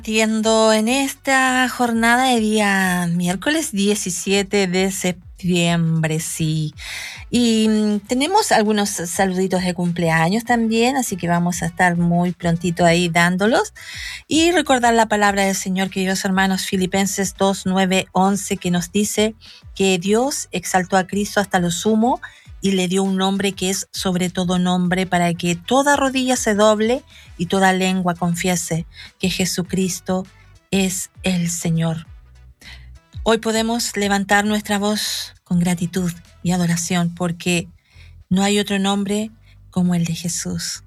Compartiendo en esta jornada de día miércoles 17 de septiembre, sí. Y tenemos algunos saluditos de cumpleaños también, así que vamos a estar muy prontito ahí dándolos. Y recordar la palabra del Señor, queridos hermanos, Filipenses 2, 9, 11, que nos dice que Dios exaltó a Cristo hasta lo sumo y le dio un nombre que es sobre todo nombre, para que toda rodilla se doble y toda lengua confiese que Jesucristo es el Señor. Hoy podemos levantar nuestra voz con gratitud y adoración, porque no hay otro nombre como el de Jesús.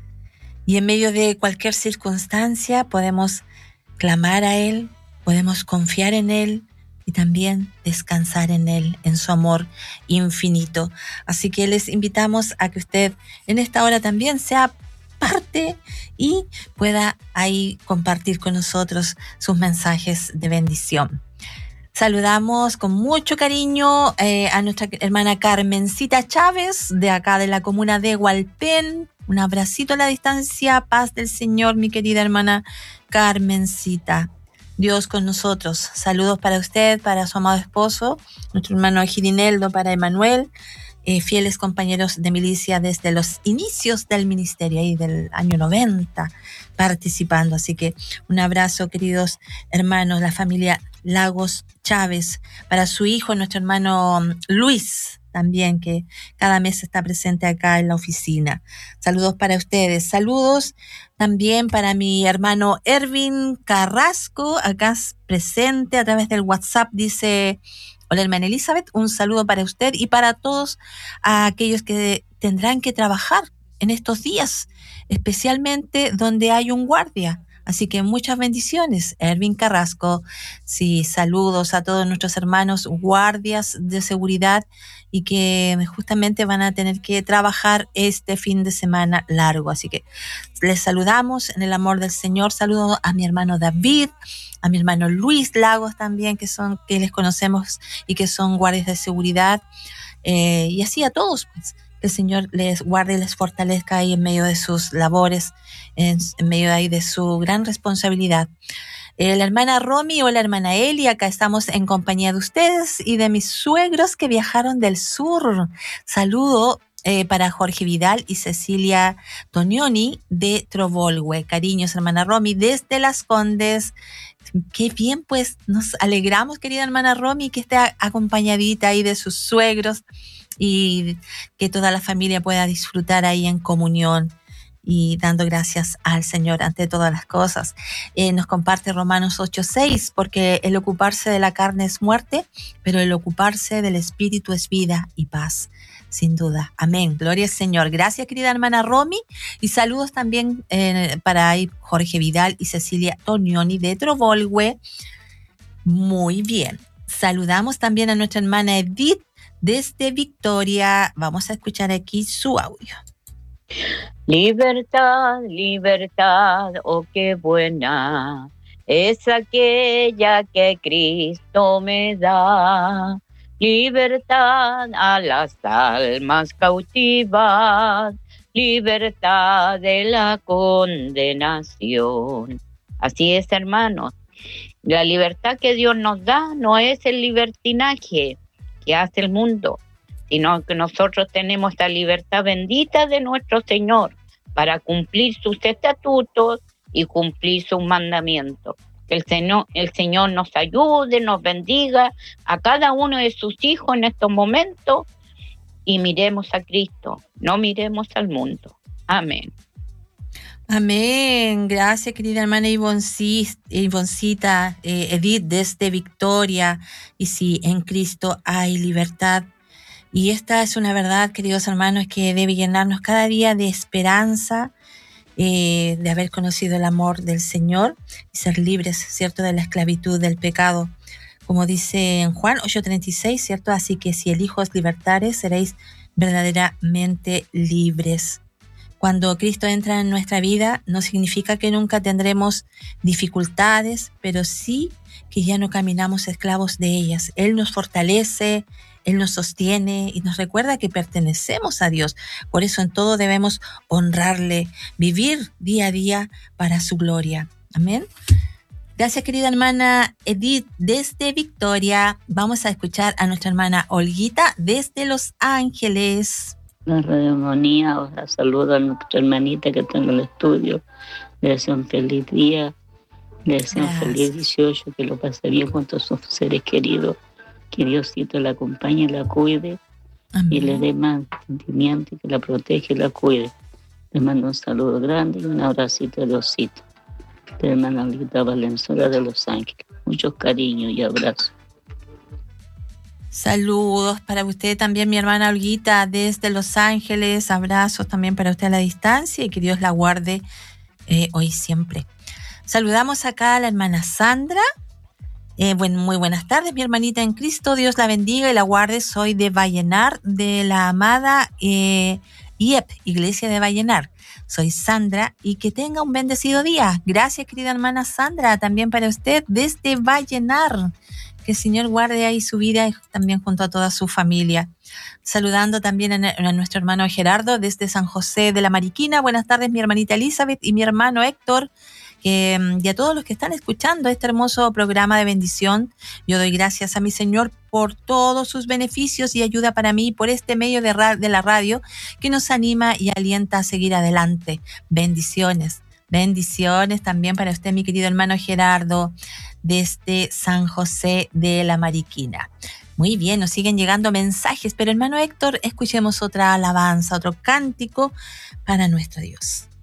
Y en medio de cualquier circunstancia podemos clamar a Él, podemos confiar en Él, y también descansar en Él, en su amor infinito. Así que les invitamos a que usted en esta hora también sea parte y pueda ahí compartir con nosotros sus mensajes de bendición. Saludamos con mucho cariño a nuestra hermana Carmencita Chávez, de acá de la comuna de Hualpén. Un abracito a la distancia, paz del Señor, mi querida hermana Carmencita. Dios con nosotros. Saludos para usted, para su amado esposo, nuestro hermano Girineldo, para Emanuel, fieles compañeros de milicia desde los inicios del ministerio, ahí del año 90, participando. Así que un abrazo, queridos hermanos, la familia Lagos Chávez, para su hijo, nuestro hermano Luis, también, que cada mes está presente acá en la oficina. Saludos para ustedes. Saludos también para mi hermano Ervin Carrasco, acá presente a través del WhatsApp. Dice: hola, hermana Elizabeth, un saludo para usted y para todos aquellos que tendrán que trabajar en estos días, especialmente donde hay un guardia. Así que muchas bendiciones, Ervin Carrasco. Sí, saludos a todos nuestros hermanos guardias de seguridad y que justamente van a tener que trabajar este fin de semana largo. Así que les saludamos en el amor del Señor. Saludo a mi hermano David, a mi hermano Luis Lagos también, que les conocemos y que son guardias de seguridad. Y así a todos, pues. Que el Señor les guarde y les fortalezca ahí en medio de sus labores, en medio de ahí de su gran responsabilidad. La hermana Romy o la hermana Eli, acá estamos en compañía de ustedes y de mis suegros que viajaron del sur. Saludo para Jorge Vidal y Cecilia Tonioni de Trovolwe. Cariños, hermana Romy, desde Las Condes. Qué bien, pues nos alegramos, querida hermana Romy, que esté acompañadita ahí de sus suegros y que toda la familia pueda disfrutar ahí en comunión y dando gracias al Señor ante todas las cosas. Nos comparte Romanos 8:6, porque el ocuparse de la carne es muerte, pero el ocuparse del Espíritu es vida y paz. Sin duda. Amén. Gloria al Señor. Gracias, querida hermana Romy. Y saludos también para ahí Jorge Vidal y Cecilia Tonioni de Trovolwe. Muy bien. Saludamos también a nuestra hermana Edith desde Victoria. Vamos a escuchar aquí su audio. Libertad, libertad, oh qué buena es aquella que Cristo me da. Libertad a las almas cautivas, libertad de la condenación. Así es, hermanos. La libertad que Dios nos da no es el libertinaje que hace el mundo, sino que nosotros tenemos esta libertad bendita de nuestro Señor para cumplir sus estatutos y cumplir sus mandamientos. Que el Señor nos ayude, nos bendiga a cada uno de sus hijos en estos momentos y miremos a Cristo, no miremos al mundo. Amén. Amén. Gracias, querida hermana Ivoncita, Edith desde Victoria. Y sí, en Cristo hay libertad. Y esta es una verdad, queridos hermanos, que debe llenarnos cada día de esperanza, de haber conocido el amor del Señor y ser libres, ¿cierto?, de la esclavitud del pecado. Como dice en Juan 8:36, ¿cierto? Así que si el Hijo os libertare, seréis verdaderamente libres. Cuando Cristo entra en nuestra vida, no significa que nunca tendremos dificultades, pero sí que ya no caminamos esclavos de ellas. Él nos fortalece, Él nos sostiene y nos recuerda que pertenecemos a Dios. Por eso en todo debemos honrarle, vivir día a día para su gloria. Amén. Gracias, querida hermana Edith desde Victoria. Vamos a escuchar a nuestra hermana Olguita desde Los Ángeles. La radiofonía, o sea, saludo a nuestra hermanita que está en el estudio. Le deseo un feliz día, le deseo un feliz 18, que lo pase bien con todos sus seres queridos. Que Diosito la acompañe y la cuide. Amén. Y le dé más sentimiento y que la protege y la cuide. Les mando un saludo grande y un abracito de Diosito. De hermana Olguita Valenzuela de Los Ángeles. Muchos cariños y abrazos. Saludos para usted también, mi hermana Olguita, desde Los Ángeles. Abrazos también para usted a la distancia y que Dios la guarde hoy y siempre. Saludamos acá a la hermana Sandra. Muy buenas tardes, mi hermanita en Cristo. Dios la bendiga y la guarde. Soy de Vallenar, de la amada IEP, Iglesia de Vallenar. Soy Sandra y que tenga un bendecido día. Gracias, querida hermana Sandra, también para usted desde Vallenar. Que el Señor guarde ahí su vida y también junto a toda su familia. Saludando también a nuestro hermano Gerardo desde San José de la Mariquina. Buenas tardes, mi hermanita Elizabeth y mi hermano Héctor. Y a todos los que están escuchando este hermoso programa de bendición. Yo doy gracias a mi Señor por todos sus beneficios y ayuda para mí por este medio de la radio que nos anima y alienta a seguir adelante. Bendiciones. Bendiciones también para usted, mi querido hermano Gerardo, desde San José de la Mariquina. Muy bien, nos siguen llegando mensajes, pero hermano Héctor, escuchemos otra alabanza, otro cántico para nuestro Dios.